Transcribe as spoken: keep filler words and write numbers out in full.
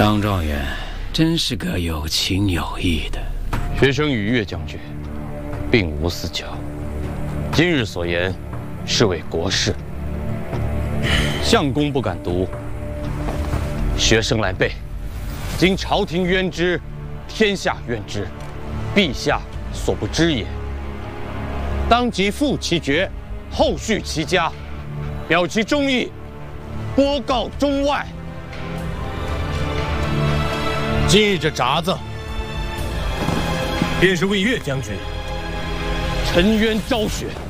张状元真是个有情有义的。 学生与岳将军并无私交，今日所言是为国事。相公不敢读，学生来背。今朝廷冤之，天下冤之，陛下所不知也。当即复其爵，后续其家，表其忠义，播告中外。 今日这札子，便是为岳将军沉冤昭雪。